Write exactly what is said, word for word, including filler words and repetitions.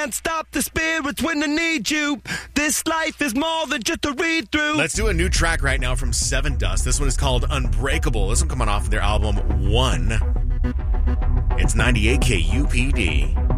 Can't stop the spirits when they need you. This life is more than just a read-through. Let's do a new track right now from Seven Dust. This one is called Unbreakable. This one coming off of their album One. It's ninety-eight K U P D.